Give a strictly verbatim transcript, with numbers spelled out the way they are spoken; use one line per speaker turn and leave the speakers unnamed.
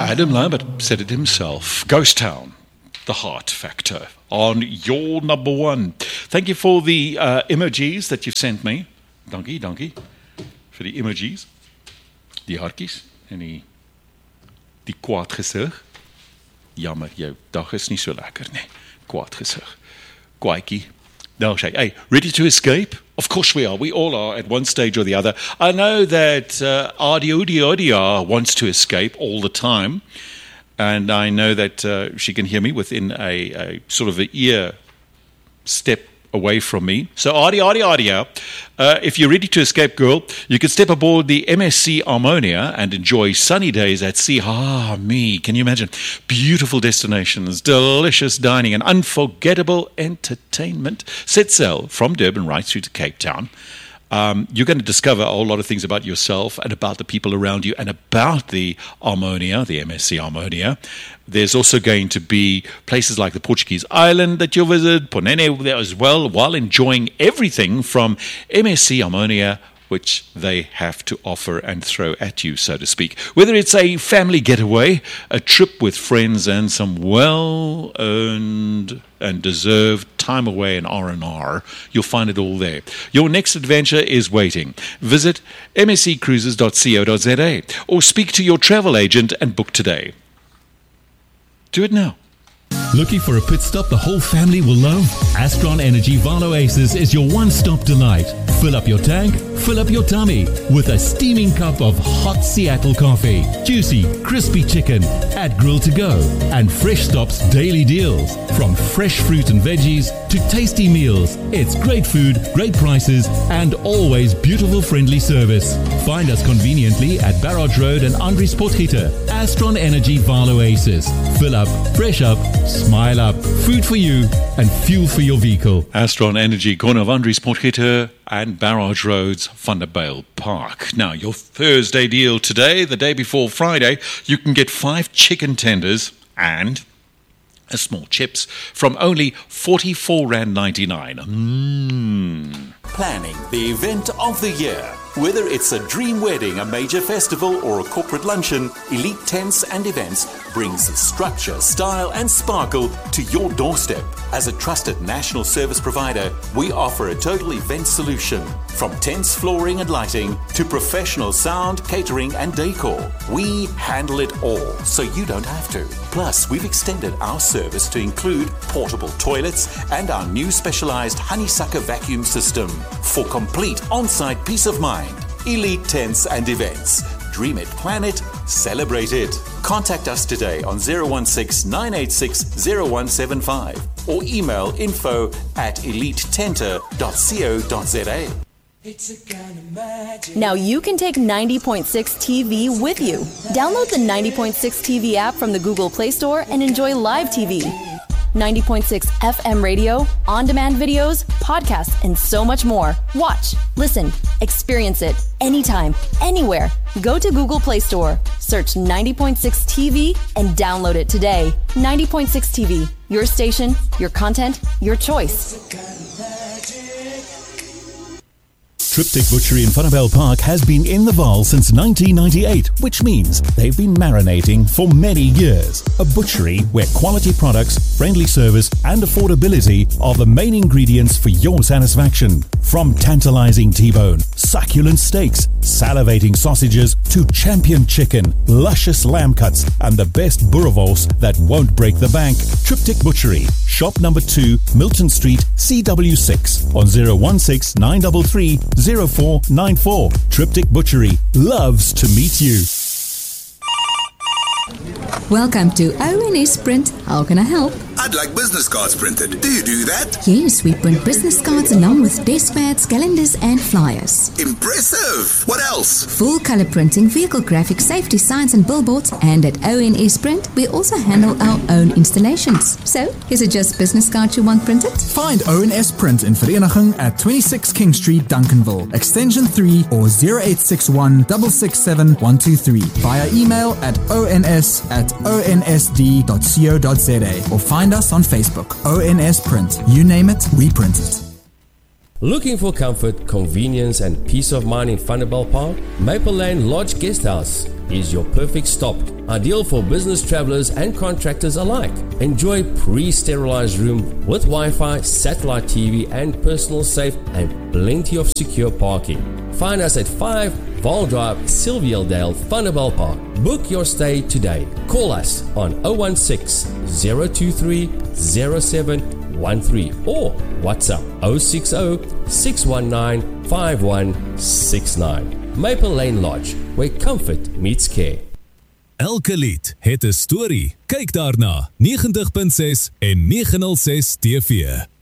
Adam Lambert said it himself. Ghost Town, the Heart Factor, on your number one. Thank you for the uh, emojis that you've sent me. Dankie, dankie. Vir die emojis. Die hartjies en die, die kwaad gesig. Jammer, jou dag is nie so lekker nie. Kwaad gesig. Kwaaikie. No, hey, ready to escape? Of course we are. We all are at one stage or the other. I know that uh, Adi Udi Odia wants to escape all the time. And I know that uh, she can hear me within a, a sort of an ear step away from me. So Adi Adi Adia, uh, if you're ready to escape, girl, you can step aboard the M S C Harmonia and enjoy sunny days at sea. Ah, me. Can you imagine? Beautiful destinations, delicious dining, and unforgettable entertainment. Set sail from Durban right through to Cape Town. Um, you're going to discover a whole lot of things about yourself and about the people around you and about the Harmonia, the M S C Harmonia. There's also going to be places like the Portuguese island that you'll visit, Ponene there as well, while enjoying everything from M S C Harmonia, which they have to offer and throw at you, so to speak. Whether it's a family getaway, a trip with friends, and some well-earned and deserved time away in R and R, you'll find it all there. Your next adventure is waiting. Visit m s c cruises dot co dot z a or speak to your travel agent and book today. Do it now.
Looking for a pit stop the whole family will love? Astron Energy Vaal Oasis is your one-stop delight. Fill up your tank, fill up your tummy with a steaming cup of hot Seattle coffee, juicy, crispy chicken at Grill to Go, and Fresh Stop's daily deals. From fresh fruit and veggies to tasty meals, it's great food, great prices, and always beautiful, friendly service. Find us conveniently at Barrage Road and Andries Potgieter. Astron Energy Vaal Oasis. Fill up, fresh up, smile up, food for you, and fuel for your vehicle.
Astron Energy, corner of Andries Potgieter and Barrage Roads, Vanderbijl Park. Now, your Thursday deal today, the day before Friday, you can get five chicken tenders and a small chips from only forty-four rand ninety-nine. Mmm.
Planning the event of the year. Whether it's a dream wedding, a major festival, or a corporate luncheon, Elite Tents and Events brings structure, style, and sparkle to your doorstep. As a trusted national service provider, we offer a total event solution. From tents, flooring, and lighting to professional sound, catering, and decor. We handle it all, so you don't have to. Plus, we've extended our service to include portable toilets and our new specialized honeysucker vacuum system for complete on-site peace of mind. Elite Tents and Events. Dream it, plan it, celebrate it. Contact us today on zero one six, nine eight six, zero one seven five or email info at elite tenter dot co dot z a.
It's a kind of magic.
Now you can take ninety point six T V with you. Download the ninety point six T V app from the Google Play Store and enjoy live T V. ninety point six F M radio, on-demand videos, podcasts, and so much more. Watch, listen, experience it anytime, anywhere. Go to Google Play Store, search ninety point six T V, and download it today. ninety point six T V, your station, your content, your choice.
Triptych Butchery in Vanderbijl Park has been in the Vaal since nineteen ninety-eight, which means they've been marinating for many years. A butchery where quality products, friendly service, and affordability are the main ingredients for your satisfaction. From tantalizing T-bone, succulent steaks, salivating sausages, to champion chicken, luscious lamb cuts, and the best boerewors that won't break the bank. Triptych Butchery, shop number two, Milton Street, C W six, on zero one six, nine three three, zero four nine four. Triptych Butchery loves to meet you.
Welcome to O N S Print. How can I help?
I'd like business cards printed. Do you do that?
Yes, we print business cards along with desk pads, calendars, and flyers.
Impressive! What else?
Full color printing, vehicle graphics, safety signs, and billboards. And at O N S Print, we also handle our own installations. So, is it just business cards you want printed?
Find O N S Print in Vereniging at twenty-six King Street, Duncanville, extension three or zero eight six one, six six seven, one two three. Via email at ons at o n s d dot co dot z a or find us on Facebook. O N S Print. You name it, we print it.
Looking for comfort, convenience and peace of mind in Vanderbijl Park? Maple Lane Lodge Guesthouse is your perfect stop, ideal for business travelers and contractors alike. Enjoy pre-sterilized room with Wi-Fi, satellite T V and personal safe and plenty of secure parking. Find us at five Val Drive, Sylvialdale, Vanderbijl Park. Book your stay today. Call us on zero one six, zero two three, zero seven one three or WhatsApp zero six zero, six one nine, five one six nine. Maple Lane Lodge, where comfort meets care.
Elke lied het 'n storie. Kyk daarna. negentig punt ses en negen nul ses T V.